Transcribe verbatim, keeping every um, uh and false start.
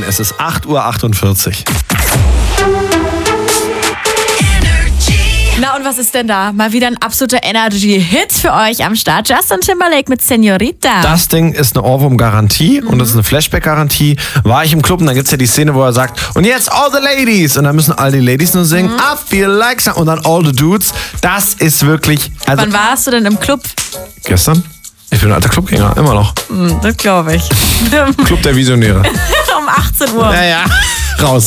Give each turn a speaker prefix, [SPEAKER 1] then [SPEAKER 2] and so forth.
[SPEAKER 1] Es ist acht Uhr achtundvierzig.
[SPEAKER 2] Na und was ist denn da? Mal wieder ein absoluter Energy-Hit für euch am Start. Justin Timberlake mit Senorita.
[SPEAKER 1] Das Ding ist eine Ohrwurm-Garantie mhm. und das ist eine Flashback-Garantie. War ich im Club und dann gibt es ja die Szene, wo er sagt, und jetzt all the ladies. Und dann müssen all die Ladies nur singen, mhm. I feel like, und dann all the dudes. Das ist wirklich... Also,
[SPEAKER 2] wann warst du denn im Club?
[SPEAKER 1] Gestern. Ich bin ein alter Clubgänger, immer noch.
[SPEAKER 2] Mhm, das glaube ich.
[SPEAKER 1] Club der Visionäre.
[SPEAKER 2] Um achtzehn Uhr.
[SPEAKER 1] Ja, ja. Raus.